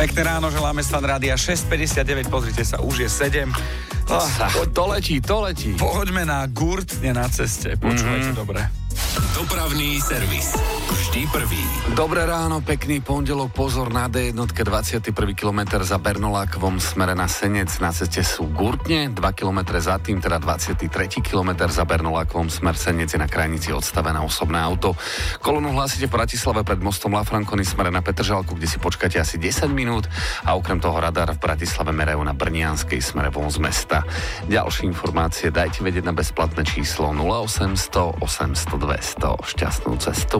Pekné ráno, želáme z Fan Rádia 6:59, pozrite sa, už je 7. To letí. Pohoďme na gurt, nie na ceste, počúvajte dobre. Dopravný servis. Vždy prvý. Dobré ráno, pekný pondelok, pozor na D1, 21. kilometr za Bernolákovom smere na Senec, na ceste sú Gurtne, 2 kilometre za tým, teda 23. kilometr za Bernolákovom smer Senec je na krajnici odstavené osobné auto. Kolónu hlásite v Bratislave pred mostom La Franconi smere na Petržalku, kde si počkáte asi 10 minút a okrem toho radar v Bratislave merajú na Brnianskej smere von z mesta. Ďalšie informácie dajte vedieť na bezplatné číslo 0800 800 200. Šťastnú cestu.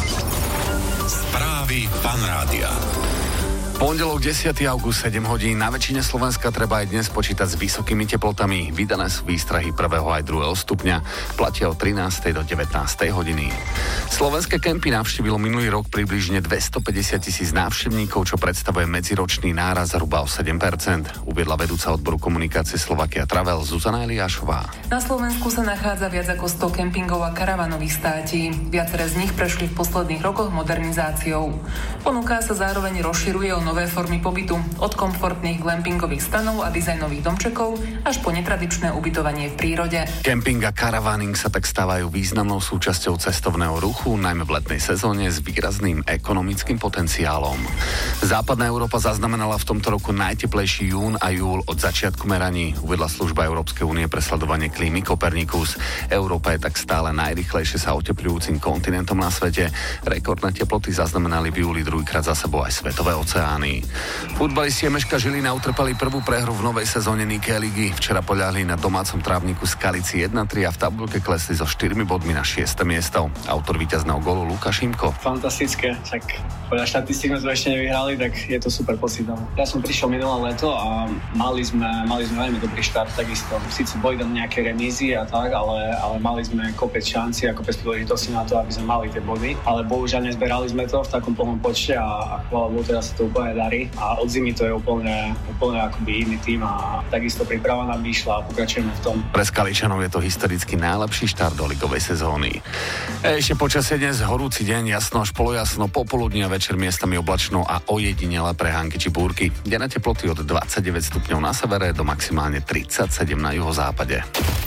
Správy Fan Rádia. Pondelok 10. august 7 hodín. Na väčšine Slovenska treba aj dnes počítať s vysokými teplotami. Vydané sú výstrahy 1. aj 2. stupňa. Platia od 13. do 19. hodiny. Slovenské kempy navštívilo minulý rok približne 250 000 návštevníkov, čo predstavuje medziročný náraz zhruba o 7%. Uviedla vedúca odboru komunikácie Slovakia Travel Zuzana Eliášová. Na Slovensku sa nachádza viac ako 100 kempingov a karavanových státí. Viaceré z nich prešli v posledných rokoch modernizáciou. Ponuka sa zároveň rozširuje o nové formy pobytu, od komfortných glampingových stanov a dizajnových domčekov až po netradičné ubytovanie v prírode. Kemping a karavaning sa tak stávajú významnou súčasťou cestovného ruchu, najmä v letnej sezóne s výrazným ekonomickým potenciálom. Západná Európa zaznamenala v tomto roku najteplejší jún a júl od začiatku meraní, uvedla služba Európskej únie pre sledovanie klímy Copernicus. Európa je tak stále najrýchlejšie sa otepľujúcim kontinentom na svete. Rekordné teploty zaznamenali v júli druhýkrát za sebou aj svetové oceány. Futbalisti Emeška Žilina utrpeli prvú prehru v novej sezóne Nike ligy. Včera poľahli na domácom trávniku Skalici 1-3 a v tabuľke klesli so 4 bodmi na 6. miesto. Autor víťazného gólu Lukáš Šimko. Fantastické, tak podľa štatistík sme to ešte nevyhrali, tak je to super pocit. Ja som prišiel minulé leto a mali sme veľmi dobrý štart takisto. Sice boli tam nejaké remízy a tak, ale mali sme kopec šanci a kopec príležitosti na to, aby sme mali tie body. Ale bohužiaľ nezberali sme to v takom plnom počte a chvála Bohu, teraz sa to úplne darí a od zimy to je úplne akoby iný tým a takisto príprava nám vyšla a pokračujeme v tom. Pre Skaličanov je to historicky najlepší štart do ligovej sezóny. Ešte počasie dnes horúci deň, jasno až polojasno, popoludní a večer miestami oblačno a ojedinele prehánky či búrky. Denné teploty od 29 stupňov na severe do maximálne 37 na juhozápade.